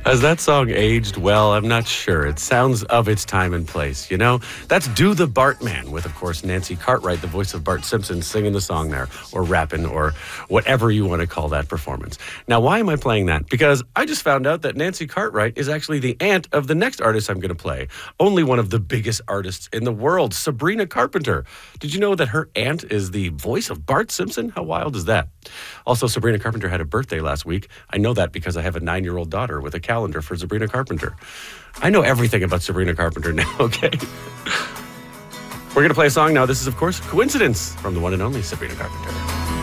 Has that song aged well? I'm not sure. It sounds of its time and place, you know? That's Do the Bartman with, of course, Nancy Cartwright, the voice of Bart Simpson, singing the song there, or rapping, or whatever you want to call that performance. Now, why am I playing that? Because I just found out that Nancy Cartwright is actually the aunt of the next artist I'm going to play. Only one of the biggest artists in the world, Sabrina Carpenter. Did you know that her aunt is the voice of Bart Simpson? How wild is that? Also, Sabrina Carpenter had a birthday last week. I know that because I have a 9-year-old daughter with a calendar for Sabrina Carpenter. I know everything about Sabrina Carpenter now, okay? We're going to play a song now. This is, of course, Coincidence from the one and only Sabrina Carpenter.